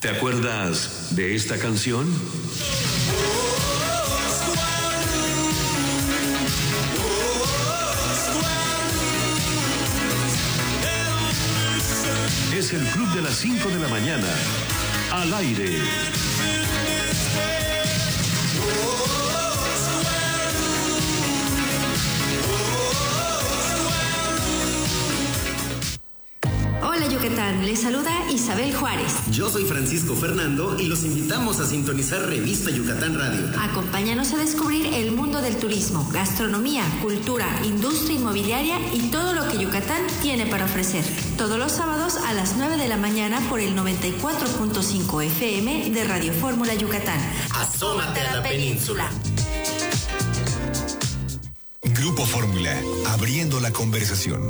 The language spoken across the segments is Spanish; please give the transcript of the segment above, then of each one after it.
¿Te acuerdas de esta canción? Es el Club de las 5 de la mañana. Al aire. Hola Yucatán, les saluda Isabel Juárez. Yo soy Francisco Fernando y los invitamos a sintonizar Revista Yucatán Radio. Acompáñanos a descubrir el mundo del turismo, gastronomía, cultura, industria inmobiliaria y todo lo que Yucatán tiene para ofrecer. Todos los sábados a las 9 de la mañana por el 94.5 FM de Radio Fórmula Yucatán. Asómate a la península. Grupo Fórmula, abriendo la conversación.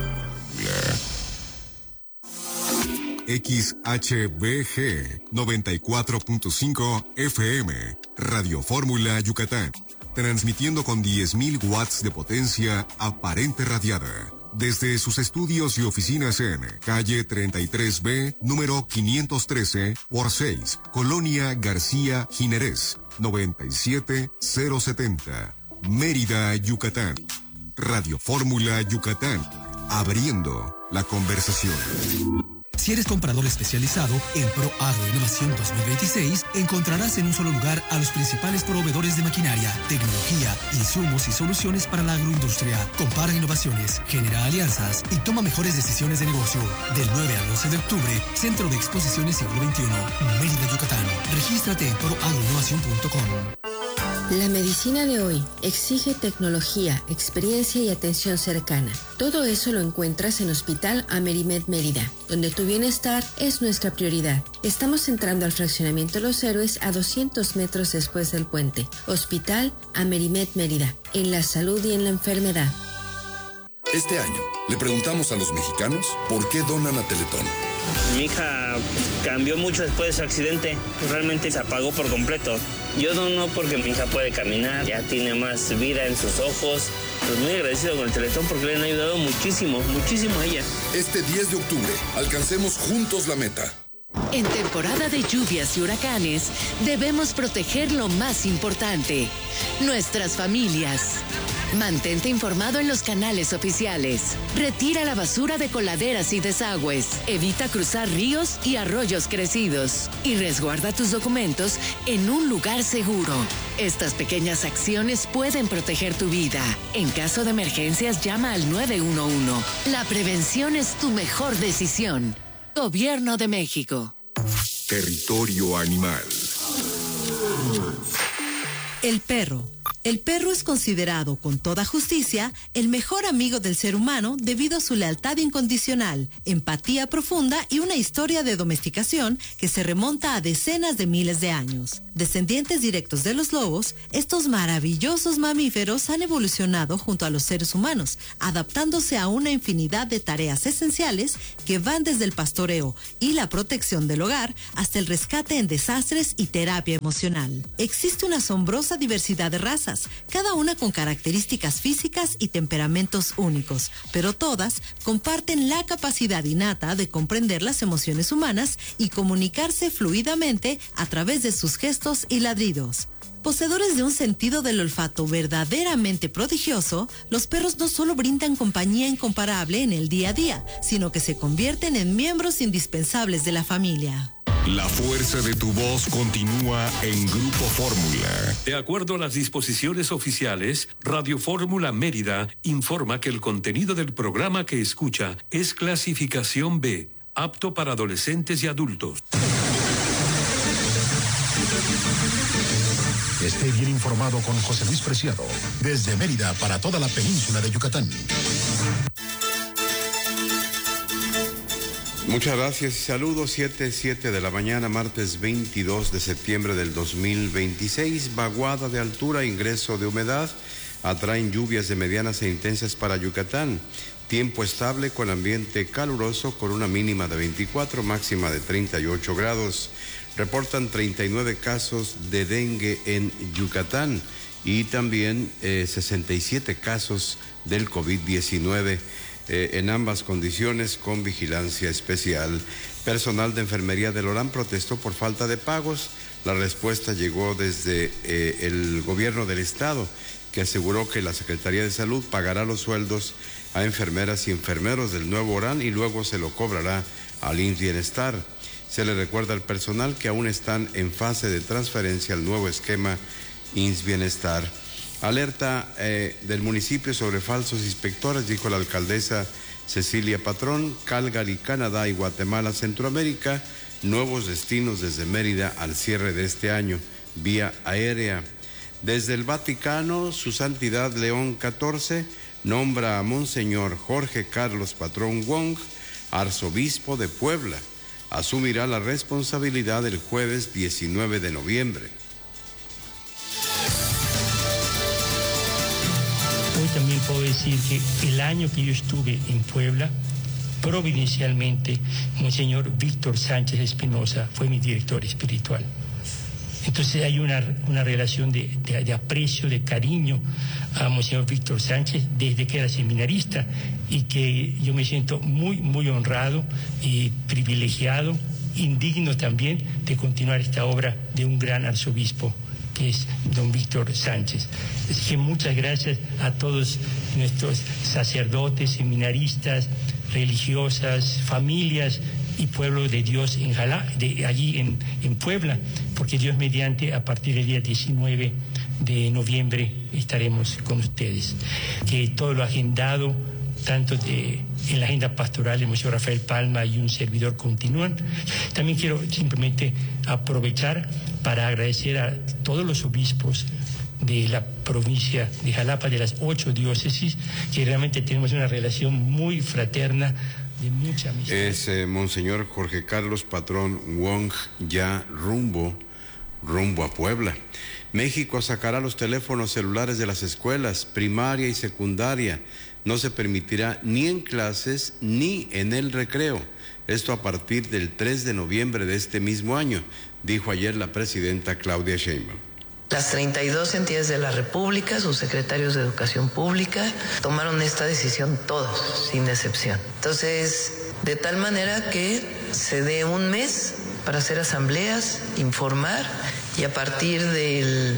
XHBG 94.5 FM, Radio Fórmula Yucatán, transmitiendo con 10.000 watts de potencia aparente radiada, desde sus estudios y oficinas en calle 33B, número 513 por 6, Colonia García Ginerés, 97070, Mérida, Yucatán. Radio Fórmula Yucatán, abriendo la conversación. Si eres comprador especializado en ProAgro Innovación 2026, encontrarás en un solo lugar a los principales proveedores de maquinaria, tecnología, insumos y soluciones para la agroindustria. Compara innovaciones, genera alianzas y toma mejores decisiones de negocio. Del 9 al 11 de octubre, Centro de Exposiciones Siglo XXI, Mérida, Yucatán. Regístrate en proagroinnovación.com. La medicina de hoy exige tecnología, experiencia y atención cercana. Todo eso lo encuentras en Hospital Amerimed Mérida, donde tu bienestar es nuestra prioridad. Estamos entrando al fraccionamiento Los Héroes a 200 metros después del puente. Hospital Amerimed Mérida, en la salud y en la enfermedad. Este año le preguntamos a los mexicanos por qué donan a Teletón. Mi hija cambió mucho después de su accidente, realmente se apagó por completo. Yo dono porque mi hija puede caminar, ya tiene más vida en sus ojos. Pues muy agradecido con el Teletón porque le han ayudado muchísimo, muchísimo a ella. Este 10 de octubre, alcancemos juntos la meta. En temporada de lluvias y huracanes, debemos proteger lo más importante, nuestras familias. Mantente informado en los canales oficiales. Retira la basura de coladeras y desagües. Evita cruzar ríos y arroyos crecidos. Y resguarda tus documentos en un lugar seguro. Estas pequeñas acciones pueden proteger tu vida. En caso de emergencias, llama al 911. La prevención es tu mejor decisión. Gobierno de México. Territorio animal. El perro. El perro es considerado, con toda justicia, el mejor amigo del ser humano debido a su lealtad incondicional, empatía profunda y una historia de domesticación que se remonta a decenas de miles de años. Descendientes directos de los lobos, estos maravillosos mamíferos han evolucionado junto a los seres humanos, adaptándose a una infinidad de tareas esenciales que van desde el pastoreo y la protección del hogar hasta el rescate en desastres y terapia emocional. Existe una asombrosa diversidad de razas, cada una con características físicas y temperamentos únicos, pero todas comparten la capacidad innata de comprender las emociones humanas y comunicarse fluidamente a través de sus gestos y ladridos. Poseedores de un sentido del olfato verdaderamente prodigioso, los perros no solo brindan compañía incomparable en el día a día, sino que se convierten en miembros indispensables de la familia. La fuerza de tu voz continúa en Grupo Fórmula. De acuerdo a las disposiciones oficiales, Radio Fórmula Mérida informa que el contenido del programa que escucha es clasificación B, apto para adolescentes y adultos. Esté bien informado con José Luis Preciado, desde Mérida para toda la península de Yucatán. Muchas gracias y saludos. 7:07 de la mañana, martes 22 de septiembre del 2026. Vaguada de altura, ingreso de humedad, atraen lluvias de medianas e intensas para Yucatán. Tiempo estable con ambiente caluroso con una mínima de 24, máxima de 38 grados. Reportan 39 casos de dengue en Yucatán y también 67 casos del COVID-19. en ambas condiciones con vigilancia especial. Personal de enfermería del Orán protestó por falta de pagos. La respuesta llegó desde el gobierno del estado, que aseguró que la Secretaría de Salud pagará los sueldos a enfermeras y enfermeros del nuevo Orán y luego se lo cobrará al IMSS Bienestar. Se le recuerda al personal que aún están en fase de transferencia al nuevo esquema IMSS Bienestar. Alerta del municipio sobre falsos inspectores, dijo la alcaldesa Cecilia Patrón. Calgary, Canadá y Guatemala, Centroamérica, nuevos destinos desde Mérida al cierre de este año, vía aérea. Desde el Vaticano, Su Santidad León XIV nombra a Monseñor Jorge Carlos Patrón Wong, arzobispo de Puebla. Asumirá la responsabilidad el jueves 19 de noviembre. Hoy también puedo decir que el año que yo estuve en Puebla, providencialmente, Monseñor Víctor Sánchez Espinosa fue mi director espiritual. Entonces hay una relación de aprecio, de cariño a Monseñor Víctor Sánchez desde que era seminarista, y que yo me siento muy, muy honrado y privilegiado, indigno también de continuar esta obra de un gran arzobispo que es don Víctor Sánchez. Así que muchas gracias a todos nuestros sacerdotes, seminaristas, religiosas, familias y pueblo de Dios allí en Puebla, porque Dios mediante, a partir del día 19 de noviembre estaremos con ustedes. Que todo lo agendado, tanto en la agenda pastoral de Monseñor Rafael Palma y un servidor, continúan. También quiero simplemente aprovechar para agradecer a todos los obispos de la provincia de Jalapa, de las 8 diócesis, que realmente tenemos una relación muy fraterna, de mucha amistad. Es Monseñor Jorge Carlos Patrón Wong, ya rumbo a Puebla. México sacará los teléfonos celulares de las escuelas primaria y secundaria. No se permitirá ni en clases ni en el recreo. Esto a partir del 3 de noviembre de este mismo año, dijo ayer la presidenta Claudia Sheinbaum. Las 32 entidades de la República, sus secretarios de Educación Pública, tomaron esta decisión todos, sin excepción. Entonces, de tal manera que se dé un mes para hacer asambleas, informar, y a partir del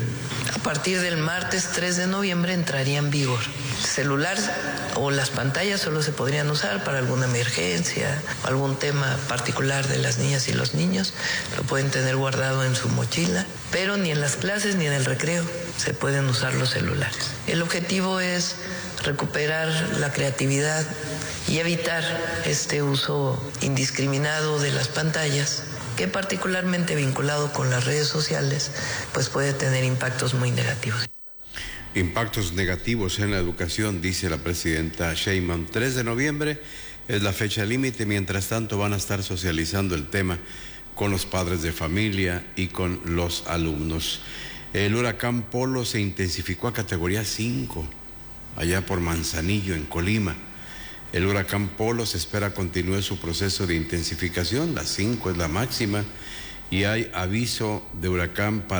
martes 3 de noviembre entraría en vigor. El celular o las pantallas solo se podrían usar para alguna emergencia, algún tema particular de las niñas y los niños, lo pueden tener guardado en su mochila, pero ni en las clases ni en el recreo se pueden usar los celulares. El objetivo es recuperar la creatividad y evitar este uso indiscriminado de las pantallas, que particularmente vinculado con las redes sociales, pues puede tener impactos muy negativos. Impactos negativos en la educación, dice la presidenta Sheinbaum. 3 de noviembre es la fecha límite. Mientras tanto van a estar socializando el tema con los padres de familia y con los alumnos. El huracán Polo se intensificó a categoría 5, allá por Manzanillo, en Colima. El huracán Polo se espera continúe su proceso de intensificación, la 5 es la máxima, y hay aviso de huracán para